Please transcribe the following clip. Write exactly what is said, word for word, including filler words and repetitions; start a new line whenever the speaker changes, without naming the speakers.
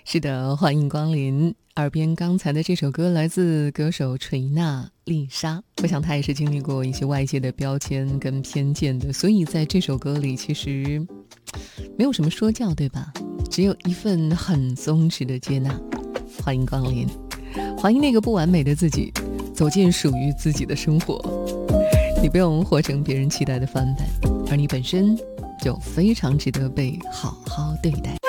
是的，欢迎光临。耳边刚才的这首歌来自歌手锤娜丽莎，我想她也是经历过一些外界的标签跟偏见的，所以在这首歌里其实没有什么说教，对吧？只有一份很松弛的接纳。欢迎光临，欢迎那个不完美的自己，走进属于自己的生活。你不用活成别人期待的范本，而你本身就非常值得被好好对待。